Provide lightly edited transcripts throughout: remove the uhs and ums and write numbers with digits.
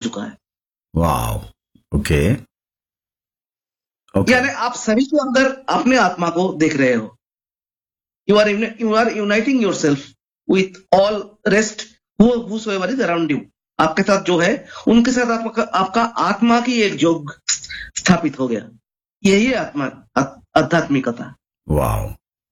चुका है। Wow, okay okay, यानी आप सभी के अंदर अपने आत्मा को देख रहे हो। You are uniting your self with all rest whosoever is around you। आपके साथ जो है उनके साथ आपका आत्मा की एक योग स्थापित हो गया। यही है आध्यात्मिकता। वाओ,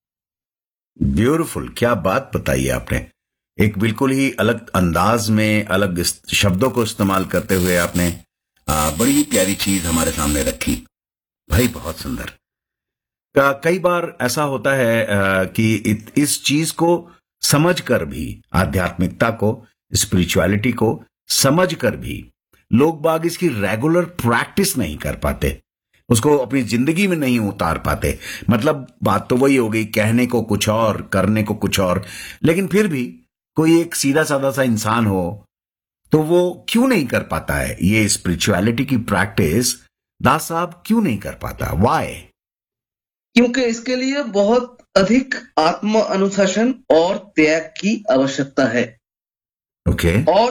ब्यूटीफुल, क्या बात बताई है आपने। एक बिल्कुल ही अलग अंदाज में, अलग शब्दों को इस्तेमाल करते हुए आपने बड़ी ही प्यारी चीज हमारे सामने रखी भाई, बहुत सुंदर। कई बार ऐसा होता है कि इस चीज को समझकर भी, आध्यात्मिकता को, स्पिरिचुअलिटी को समझकर भी लोग बाग इसकी रेगुलर प्रैक्टिस नहीं कर पाते, उसको अपनी जिंदगी में नहीं उतार पाते। मतलब बात तो वही हो गई, कहने को कुछ और, करने को कुछ और। लेकिन फिर भी कोई एक सीधा साधा सा इंसान हो तो वो क्यों नहीं कर पाता है ये स्पिरिचुअलिटी की प्रैक्टिस? दास साहब क्यों नहीं कर पाता? वाई? क्योंकि इसके लिए बहुत अधिक आत्म अनुशासन और त्याग की आवश्यकता है। ओके, और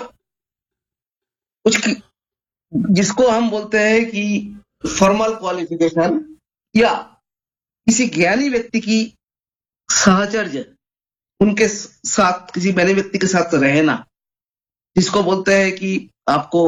कुछ जिसको हम बोलते हैं कि फॉर्मल क्वालिफिकेशन, या किसी ज्ञानी व्यक्ति की साहचर्य, उनके साथ, किसी ज्ञानी व्यक्ति के साथ रहना, जिसको बोलते हैं कि आपको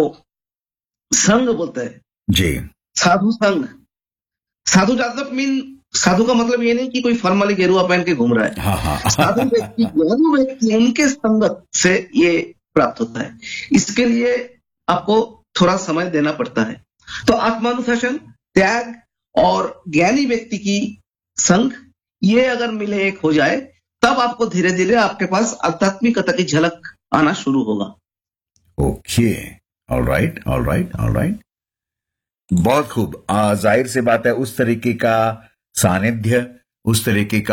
संघ बोलते हैं जी, साधु संघ। साधु मतलब साधु का मतलब ये नहीं कि कोई फॉर्मली गेरुआ पहन के घूम रहा है। हाँ हाँ साधु व्यक्ति, ज्ञानी व्यक्ति, उनके संगत से ये प्राप्त होता है। इसके लिए आपको थोड़ा समय देना पड़ता है। तो आत्मानुशासन, त्याग और ज्ञानी व्यक्ति की संग, ये अगर मिले एक हो जाए, तब आपको धीरे धीरे आपके पास आध्यात्मिकता की झलक आना शुरू होगा। ओके, ऑलराइट ऑलराइट ऑलराइट, बहुत खूब। जाहिर सी बात है, उस तरीके का सानिध्य, उस तरीके का